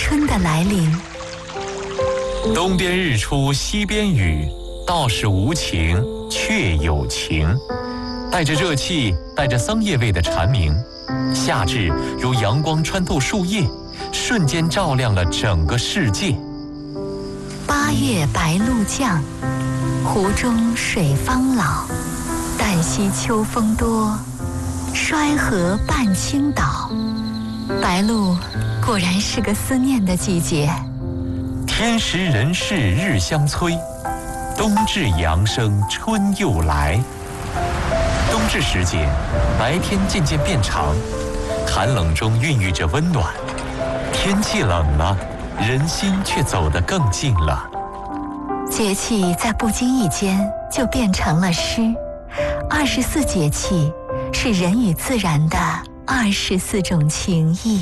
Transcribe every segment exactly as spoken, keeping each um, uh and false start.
春的来临。 东边日出西边雨，道是无晴却有晴。带着热气，带着桑叶味的蝉鸣，夏至如阳光穿透树叶，瞬间照亮了整个世界。 八月白露降，湖中水方老。旦夕秋风多，衰河半倾倒。白露果然是个思念的季节。 天时人事日相催，冬至阳生春又来。冬至时节，白天渐渐变长，寒冷中孕育着温暖。天气冷了，人心却走得更近了。 节气在不经意间就变成了诗。二十四节气是人与自然的二十四种情谊。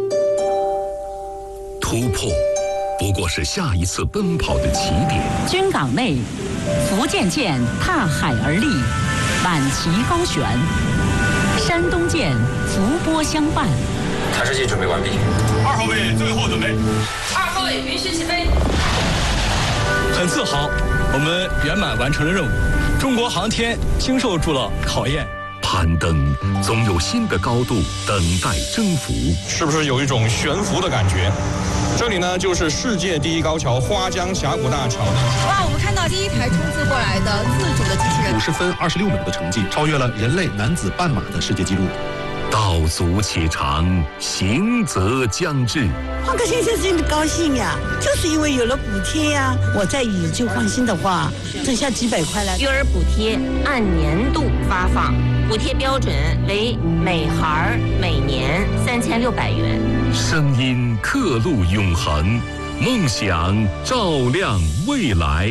突破不过是下一次奔跑的起点。 军港内，福建舰踏海而立，板旗高悬；山东舰伏波相伴。 探视器准备完毕。 二号位最后准备。 二号位允许起飞。 很自豪，我们圆满完成了任务。中国航天经受住了考验。 攀登总有新的高度等待征服。 是不是有一种悬浮的感觉？这里呢，就是世界第一高桥花江峡谷大桥。 哇，我们看到第一台冲刺过来的自主的机器人， 五十分二十六秒的成绩，超越了人类男子半马的世界纪录。 道阻且长，行则将至。 换个先生真的高兴呀，就是因为有了补贴呀。我再以旧换新的话，挣下几百块来。 育儿补贴按年度发放，补贴标准为每孩每年三千六百元。 声音刻录永恒，梦想照亮未来。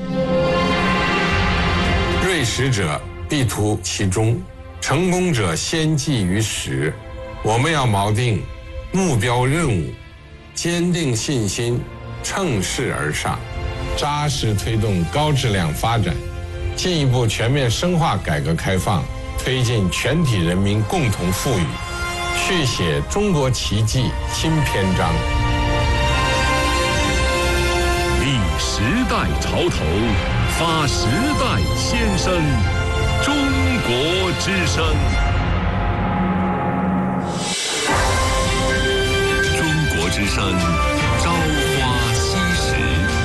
锐识者必图其中，成功者先记于始。我们要锚定目标任务，坚定信心，乘势而上，扎实推动高质量发展，进一步全面深化改革开放，推进全体人民共同富裕，续写中国奇迹新篇章。 立时代潮头，发时代先声，中国之声。中国之声，朝花夕拾。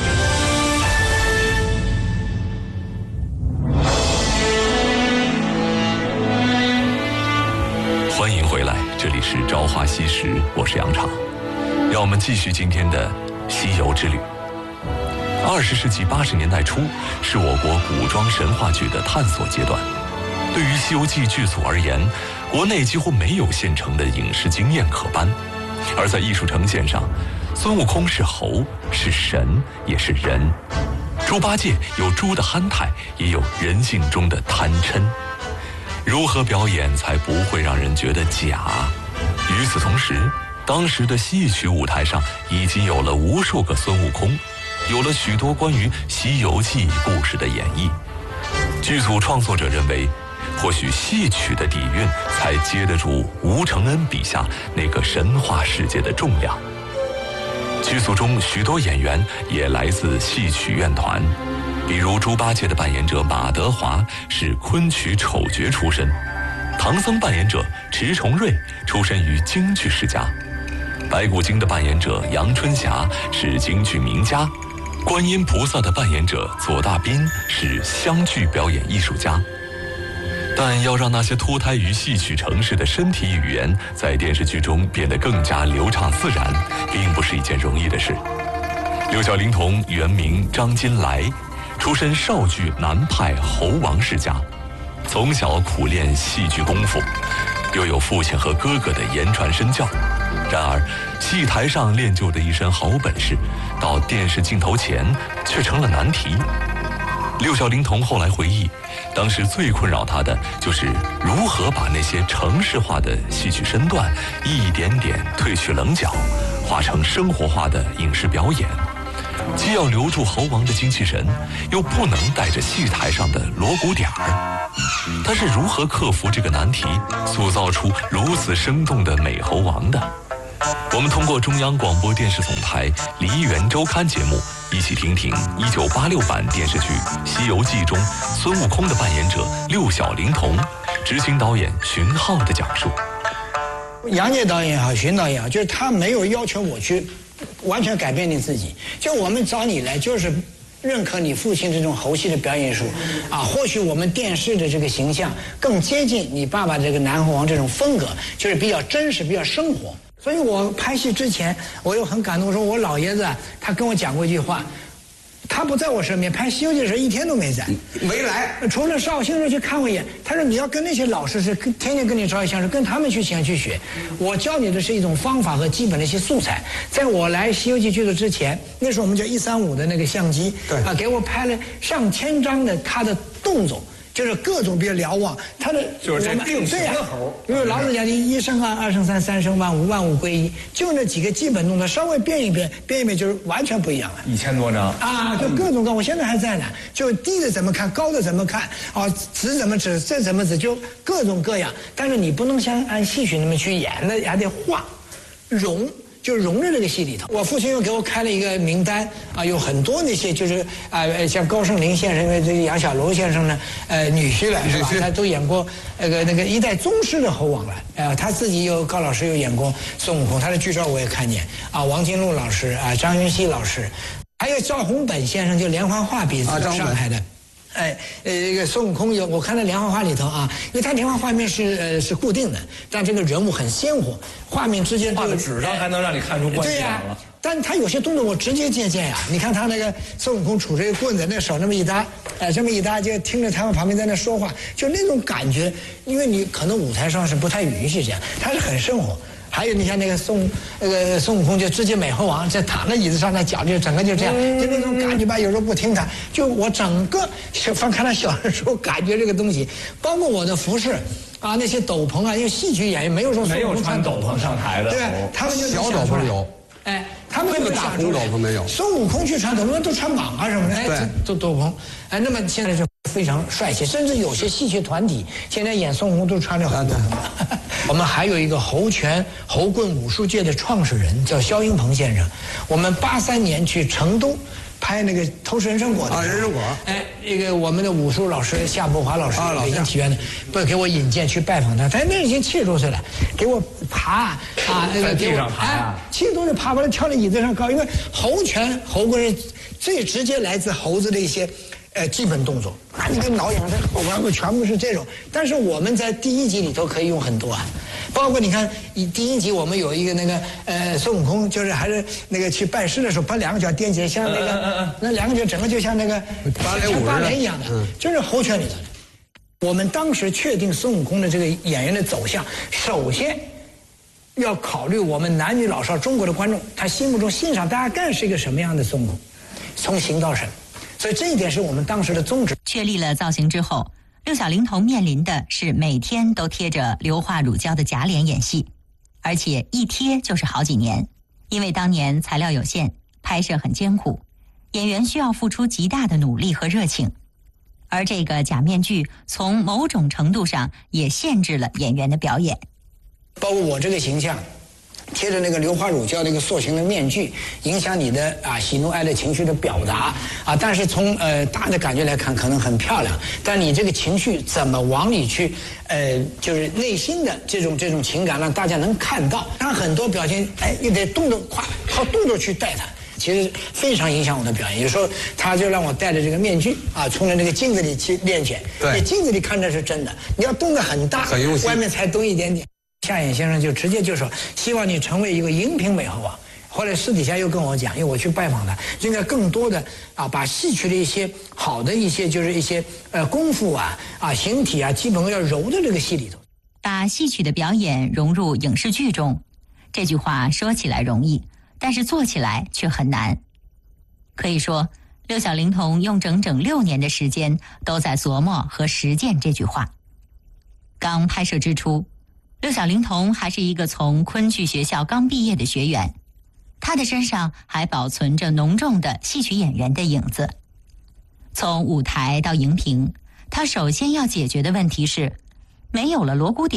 欢迎回来，这里是朝花夕拾，我是杨畅。让我们继续今天的西游之旅。二十世纪八十年代初，是我国古装神话剧的探索阶段。对于《西游记》剧组而言，国内几乎没有现成的影视经验可搬，而在艺术呈现上，孙悟空是猴，是神，也是人；猪八戒有猪的憨态，也有人性中的贪嗔。如何表演才不会让人觉得假？与此同时，当时的戏曲舞台上已经有了无数个孙悟空，有了许多关于《西游记》故事的演绎。剧组创作者认为，或许戏曲的底蕴才接得住吴承恩笔下那个神话世界的重量。剧组中许多演员也来自戏曲院团，比如猪八戒的扮演者马德华是昆曲丑角出身，唐僧扮演者迟重瑞出身于京剧世家，白骨精的扮演者杨春霞是京剧名家，观音菩萨的扮演者左大斌是湘剧表演艺术家。但要让那些脱胎于戏曲城市的身体语言在电视剧中变得更加流畅自然，并不是一件容易的事。六小龄童原名张金来，出身绍剧南派侯王世家，从小苦练戏剧功夫，又有父亲和哥哥的言传身教。然而戏台上练就的一身好本事，到电视镜头前却成了难题。六小龄童后来回忆，当时最困扰他的就是如何把那些程式化的戏曲身段一点点褪去棱角，化成生活化的影视表演，既要留住猴王的精气神，又不能带着戏台上的锣鼓点儿。他是如何克服这个难题，塑造出如此生动的美猴王的？ 我们通过中央广播电视总台梨园周刊节目，一起听听一九八六版电视剧《西游记》中孙悟空的扮演者六小龄童，执行导演荀浩的讲述。 杨洁导演也好，荀导演也好，就是他没有要求我去完全改变你自己，就我们找你来就是认可你父亲这种猴戏的表演艺术，啊，或许我们电视的这个形象更接近你爸爸这个南猴王这种风格，就是比较真实，比较生活。所以我拍戏之前，我又很感动，说我老爷子啊，他跟我讲过一句话，他不在我身边，拍《西游记》的时候一天都没在，没来，除了绍兴时候去看我一眼。他说你要跟那些老师是天天跟你朝夕相处，跟他们去想去学。我教你的是一种方法和基本的一些素材。在我来《西游记》剧组之前，那时候我们叫一三五的那个相机，对啊，给我拍了上千张的他的动作。就是各种比较瞭望，他的就是这定型的猴， 因为老子讲的一生二，二生三，三生万物，万物归一，就那几个基本动作稍微变一变，变一变就是完全不一样了。 一千多张啊，就各种各，我现在还在呢。就低的怎么看，高的怎么看，啊，指怎么指，这怎么指，就各种各样。但是你不能像按戏曲那么去演，那还得画，融。就融入这个戏里头。我父亲又给我开了一个名单啊，有很多那些就是啊、呃，像高胜林先生，因为这个杨小楼先生呢，呃，女婿了是吧？他都演过那个那个一代宗师的猴王了。呃，他自己有高老师有演过孙悟空，他的剧照我也看见啊，王金禄老师啊，张云熙老师，还有赵宏本先生，就连环画笔子上海的。哎，呃，这个孙悟空有，我看到连环画里头啊，因为他连环画面是呃是固定的，但这个人物很鲜活，画面之间画在纸上还能让你看出关系来了。 对呀，但他有些动作我直接借鉴呀。你看他那个孙悟空杵着一个棍子，那手那么一搭，哎，这么一搭，就听着他们旁边在那说话，就那种感觉，因为你可能舞台上是不太允许这样，他是很生活。还有你像那个孙那个孙悟空就直接美猴王，就躺在椅子上，那脚就整个就这样，就那种感觉吧。有时候不听他，就我整个翻看他小的时候，感觉这个东西，包括我的服饰啊，那些斗篷啊，因为戏曲演员没有说没有穿斗篷上台的， 对，他们就小斗篷有， 哎，他们那个大红斗篷没有。 孙悟空去穿斗篷都穿蟒啊什么的，哎，都斗篷，哎，那么现在就非常帅气，甚至有些戏曲团体现在演孙悟空都穿着很斗篷。我们还有一个猴拳猴棍武术界的创始人叫肖英鹏先生，我们八三年去成都拍那个偷吃人参果的啊，人参果，哎，那个我们的武术老师夏伯华老师，北京体院的，不给我引荐去拜访他，他那已经七十多岁了，给我爬啊，那个在地上爬啊， 七十多岁爬完了跳在椅子上高，因为猴拳猴棍是最直接来自猴子的一些。呃，基本动作啊，你跟挠痒的，我们全部是这种。但是我们在第一集里头可以用很多啊，包括你看，以第一集我们有一个那个呃孙悟空，就是还是那个去拜师的时候，把两个脚踮起来，像那个、嗯嗯嗯、那两个脚整个就像那个芭蕾舞芭蕾一样的，嗯、就是猴拳里头的。我们当时确定孙悟空的这个演员的走向，首先要考虑我们男女老少中国的观众，他心目中欣赏大概是一个什么样的孙悟空，从形到神。所以这一点是我们当时的宗旨。 确立了造型之后，六小龄童面临的是每天都贴着硫化乳胶的假脸演戏，而且一贴就是好几年。因为当年材料有限，拍摄很艰苦，演员需要付出极大的努力和热情。而这个假面具从某种程度上也限制了演员的表演。 包括我这个形象贴着那个硫化乳胶那个塑形的面具，影响你的啊喜怒哀乐情绪的表达啊。但是从呃大的感觉来看，可能很漂亮，但你这个情绪怎么往里去呃，就是内心的这种这种情感，让大家能看到。他很多表情，哎，你得动作快，靠动作去带它。其实非常影响我的表演。有时候他就让我戴着这个面具啊，冲着那个镜子里去练拳。对，你镜子里看着是真的，你要动得很大，很用心，外面才动一点点。夏衍先生就直接就说，希望你成为一个荧屏美猴王。后来私底下又跟我讲，因为我去拜访他，应该更多的啊，把戏曲的一些好的一些就是一些呃功夫啊啊形体啊，基本要揉到这个戏里头， 把戏曲的表演融入影视剧中。这句话说起来容易，但是做起来却很难。可以说，六小龄童用整整六年的时间都在琢磨和实践这句话。刚拍摄之初，六小龄童还是一个从昆剧学校刚毕业的学员，他的身上还保存着浓重的戏曲演员的影子。从舞台到荧屏，他首先要解决的问题是，没有了锣鼓点，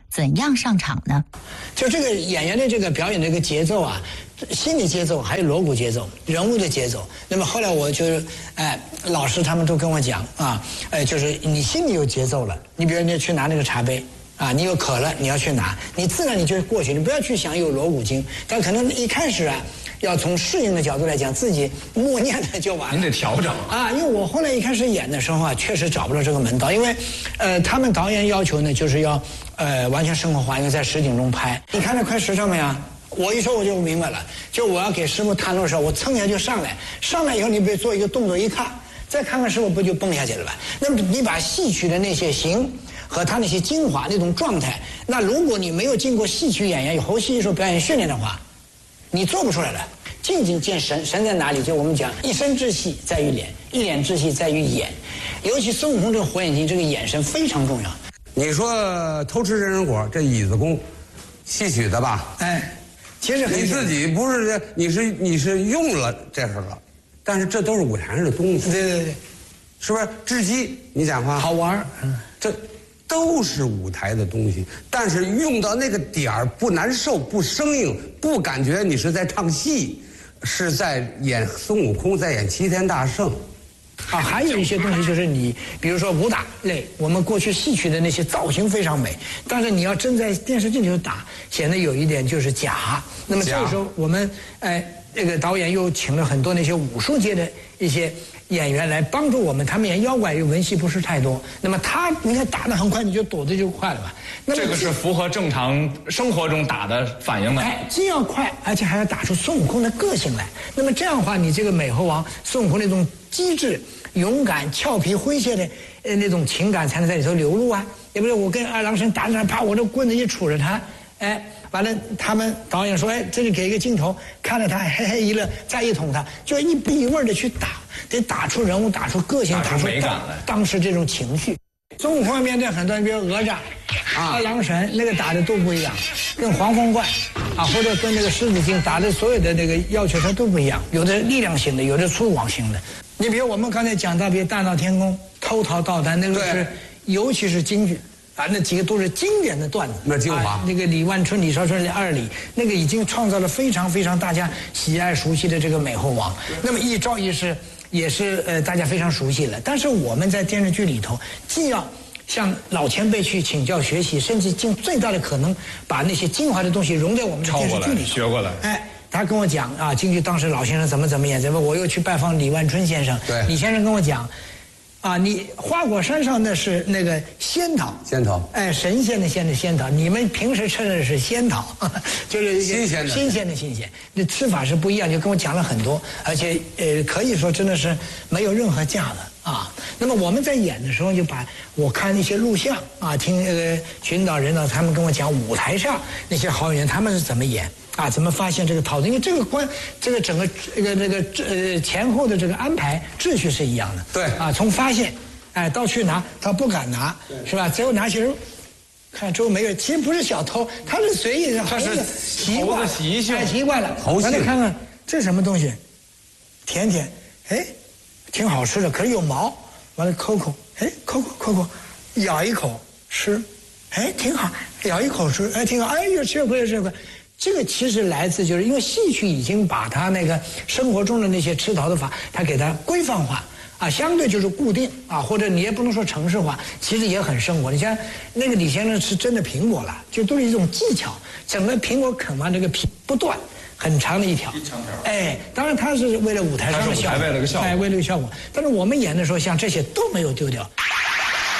怎样上场呢？ 就这个演员的这个表演的这个节奏啊，心理节奏还有锣鼓节奏、人物的节奏。那么后来我就是，哎，老师他们都跟我讲啊，哎，就是你心里有节奏了。你比如你去拿那个茶杯啊，你有渴了，你要去拿，你自然你就过去，你不要去想有锣鼓经。但可能一开始啊，要从适应的角度来讲，自己默念的就完了。 您得调整啊，因为我后来一开始演的时候啊，确实找不到这个门道，因为，呃，他们导演要求呢，就是要。呃，完全生活化，因为在实景中拍。你看那块石头没有？我一说我就明白了，就我要给师傅探路的时候，我蹭一下就上来，上来以后你别做一个动作一看，再看看师傅不就蹦下去了吧？那么你把戏曲的那些形和他那些精华那种状态，那如果你没有经过戏曲演员有后戏艺术表演训练的话，你做不出来的。静静见神，神在哪里？就我们讲一身之气在于脸，一脸之气在于眼，尤其孙悟空这个火眼金，这个眼神非常重要。 你说偷吃人参果，这椅子功，戏曲的吧？ 哎，其实你自己不是，你是你是用了这事了，但是这都是舞台上的东西。 对对对， 是不是？智击，你讲话好玩，嗯， 这都是舞台的东西，但是用到那个点儿不难受，不生硬，不感觉你是在唱戏，是在演孙悟空，在演齐天大圣。 啊，还有一些东西就是你，比如说武打类，我们过去戏曲的那些造型非常美，但是你要真在电视剧里头打，显得有一点就是假。那么这个时候，我们哎，这个导演又请了很多那些武术界的一些演员来帮助我们，他们演妖怪又文戏不是太多，那么他你看打得很快，你就躲得就快了吧？那这个是符合正常生活中打的反应的。 哎，既要快，而且还要打出孙悟空的个性来。那么这样的话，你这个美猴王孙悟空那种机智、勇敢、俏皮、诙谐的呃那种情感才能在里头流露啊。也不是我跟二郎神打着啪，我这棍子一杵着他，哎，完了他们导演说，哎，这里给一个镜头，看着他嘿嘿一乐，再一捅他，就一笔一味的去打，得打出人物，打出个性， 打出美感来， 当时这种情绪。孙悟空面对很多人，比如哪吒、二郎神，那个打的都不一样，跟黄风怪啊，或者跟那个狮子精打的所有的那个要求它都不一样，有的力量型的，有的粗犷型的。你比如我们刚才讲到，比如大闹天宫、偷桃盗丹，那个是尤其是京剧啊，那几个都是经典的段子。 那精华、 啊，那个李万春、李少春二李，那个已经创造了非常非常大家喜爱熟悉的这个美猴王。那么一招一式。也是呃大家非常熟悉了，但是我们在电视剧里头，既要向老前辈去请教学习，甚至尽最大的可能把那些精华的东西融在我们的电视剧里头。 学过来。 哎，他跟我讲啊，京剧当时老先生怎么怎么演，怎么我又去拜访李万春先生。 对。 李先生跟我讲，啊，你花果山上那是那个仙桃。 仙桃。 哎，神仙的仙的仙桃，你们平时吃的是仙桃，就是新鲜的新鲜的新鲜，那吃法是不一样，就跟我讲了很多，而且呃可以说真的是没有任何架的啊。那么我们在演的时候，就把我看那些录像啊，听那个群导人导他们跟我讲舞台上那些好演员他们是怎么演。啊，怎么发现这个套子？因为这个关，这个整个这个这个呃前后的这个安排秩序是一样的。 对啊，从发现，哎，到去拿，他不敢拿，是吧？最后拿起来，看周围没有，其实不是小偷，他是随意， 他是习惯了， 习性， 太习惯了。 猴性。 咱来看看这是什么东西，舔舔，哎，挺好吃的，可是有毛，完了抠抠，哎，抠抠抠抠，咬一口吃，哎，挺好，咬一口吃，哎，挺好，哎，又吃回来吃回来。这个其实来自就是因为戏曲已经把它那个生活中的那些吃桃的法，它给它规范化啊，相对就是固定啊，或者你也不能说程式化，其实也很生活。你像那个李先生吃真的苹果了，就都是一种技巧，整个苹果啃完这个皮不断，很长的一条， 一长条。 哎，当然他是为了舞台上的效果， 为了个效果， 哎，为了个效果。但是我们演的时候，像这些都没有丢掉。